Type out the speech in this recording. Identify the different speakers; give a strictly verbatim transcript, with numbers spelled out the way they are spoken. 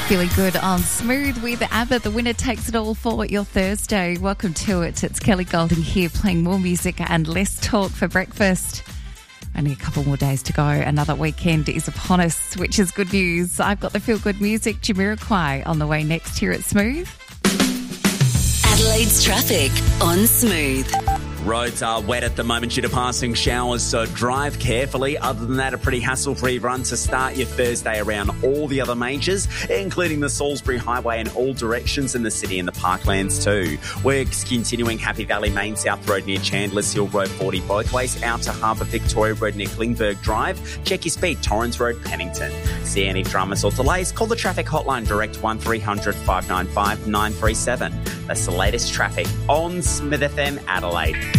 Speaker 1: Feeling good on Smooth with ABBA. The winner takes it all for your Thursday. Welcome to it. It's Kelly Golding here playing more music and less talk for breakfast. Only a couple more days to go. Another weekend is upon us, which is good news. I've got the feel-good music, Jamiroquai, on the way next here at Smooth.
Speaker 2: Adelaide's traffic on Smooth.
Speaker 3: Roads are wet at the moment due to passing showers, so drive carefully. Other than that, a pretty hassle-free run to start your Thursday around all the other majors, including the Salisbury Highway in all directions in the city and the parklands too. Works continuing Happy Valley Main South Road near Chandler's Hill Road forty both ways, out to Harbour Victoria Road near Klingberg Drive. Check your speed, Torrens Road, Pennington. See any dramas or delays, call the traffic hotline direct one three hundred five nine five nine three seven. That's the latest traffic on Smith F M Adelaide.